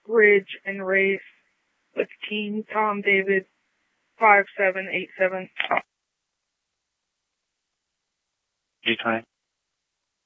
Ridge and Race with Team Tom David 5787. G20.